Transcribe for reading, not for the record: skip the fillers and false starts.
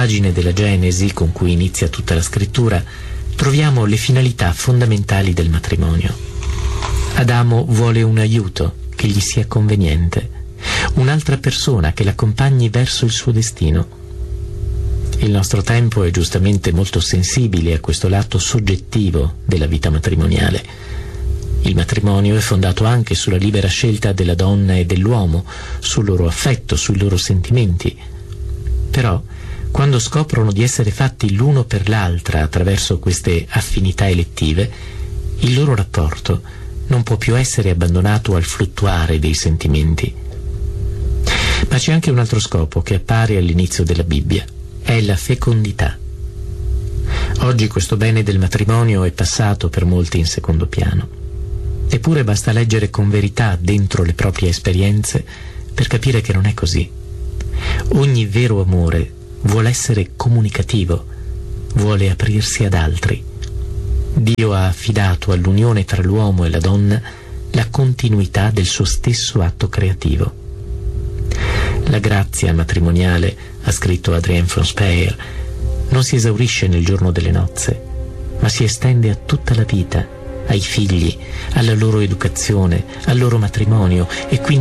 pagine della Genesi con cui inizia tutta la scrittura troviamo le finalità fondamentali del matrimonio. Adamo vuole un aiuto che gli sia conveniente, un'altra persona che l'accompagni verso il suo destino. Il nostro tempo è giustamente molto sensibile a questo lato soggettivo della vita matrimoniale. Il matrimonio è fondato anche sulla libera scelta della donna e dell'uomo, sul loro affetto, sui loro sentimenti. Però, quando scoprono di essere fatti l'uno per l'altra attraverso queste affinità elettive, il loro rapporto non può più essere abbandonato al fluttuare dei sentimenti. Ma c'è anche un altro scopo che appare all'inizio della Bibbia: è la fecondità. Oggi questo bene del matrimonio è passato per molti in secondo piano. Eppure basta leggere con verità dentro le proprie esperienze per capire che non è così. Ogni vero amore vuole essere comunicativo, vuole aprirsi ad altri. Dio ha affidato all'unione tra l'uomo e la donna la continuità del suo stesso atto creativo. La grazia matrimoniale, ha scritto Adrienne von Speyer, non si esaurisce nel giorno delle nozze, ma si estende a tutta la vita, ai figli, alla loro educazione, al loro matrimonio e quindi